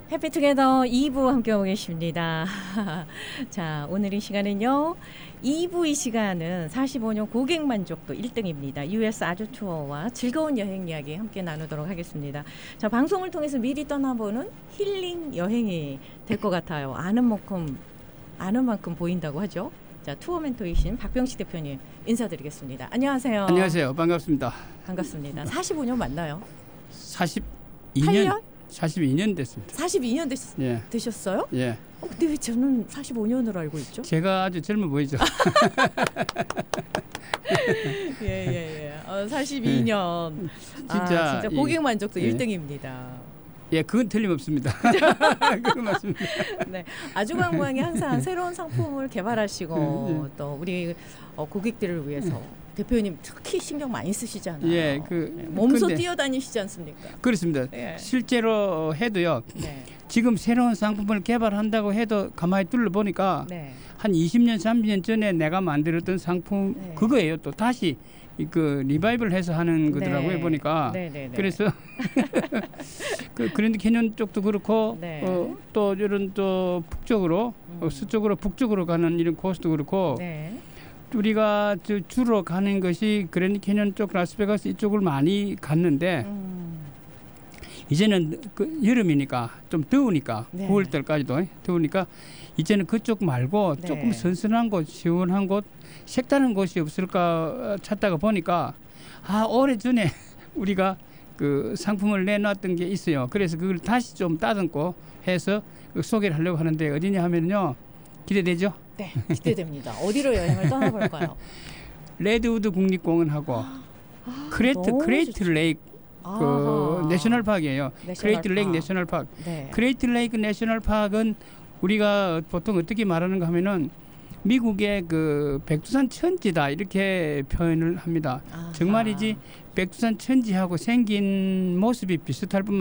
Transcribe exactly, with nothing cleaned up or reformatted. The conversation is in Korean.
해피투게더 이 부 함께하고 계십니다. 자, 오늘 이 시간은요. 이 부 이 시간은 사십오 년 고객 만족도 일 등입니다. 유에스 아주 투어와 즐거운 여행 이야기 함께 나누도록 하겠습니다. 자, 방송을 통해서 미리 떠나보는 힐링 여행이 될 것 같아요. 아는 만큼, 아는 만큼 보인다고 하죠. 자, 투어 멘토이신 박병식 대표님 인사드리겠습니다. 안녕하세요. 안녕하세요. 반갑습니다. 반갑습니다. 사십오 년 맞나요? 사십이 팔 년? 년? 사십이 년 됐습니다. 사십이 년 됐, 예. 되셨어요? 예. 어, 근데 왜 저는 사십오 년으로 알고 있죠? 제가 아주 젊어 보이죠. 예예예. 예. 어, 사십이 년. 진짜, 아, 진짜 고객 만족도 예. 일 등입니다. 예, 그건 틀림없습니다. 그건 맞습니다. 네, 아주관광이 항상 새로운 상품을 개발하시고 예. 또 우리 어, 고객들을 위해서 대표님 특히 신경 많이 쓰시잖아요. 예, 그 네, 몸소 근데 뛰어다니시지 않습니까? 그렇습니다. 예. 실제로 해도요. 네. 지금 새로운 상품을 개발한다고 해도 가만히 둘러 보니까 네. 한 이십 년, 삼십 년 전에 내가 만들었던 상품 네. 그거예요. 또 다시 그 리바이벌 해서 하는 거더라고요. 네. 보니까. 네, 네, 네. 그래서 그 그랜드 캐년 쪽도 그렇고 네. 어, 또 이런 또 북쪽으로 음. 어, 서쪽으로 북쪽으로 가는 이런 코스도 그렇고 네. 우리가 저 주로 가는 것이 그랜드 캐년 쪽 라스베가스 이쪽을 많이 갔는데 음. 이제는 그 여름이니까 좀 더우니까 네. 구월 달까지도 더우니까 이제는 그쪽 말고 네. 조금 선선한 곳, 시원한 곳, 색다른 곳이 없을까 찾다가 보니까 아 오래 전에 우리가 그 상품을 내놨던 게 있어요. 그래서 그걸 다시 좀 따듬고 해서 그 소개를 하려고 하는데 어디냐 하면요. 기대되죠? 네, 기대됩니다. 어디로 여행을 떠나볼까요? 레드우드 국립공원하고 아, 크레이트 너무 크레이트 좋죠. 레이크 그 아하. 내셔널 파크예요. 내셔널 크레이트 레이크 파크. 내셔널 파크. 네. 크레이트 레이크 내셔널 파크는 우리가 보통 어떻게 말하는가 하면은 미국의 그 백두산 천지다 이렇게 표현을 합니다. 아하. 정말이지 백두산 천지하고 생긴 모습이 비슷할 뿐만